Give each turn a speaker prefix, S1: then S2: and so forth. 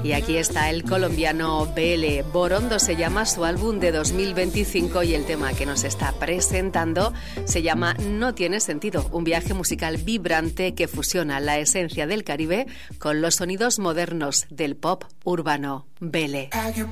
S1: Y aquí está el colombiano Bele. Borondo se llama su álbum de 2025 y el tema que nos está presentando se llama No tiene sentido, un viaje musical vibrante que fusiona la esencia del Caribe con los sonidos modernos del pop urbano. Bele.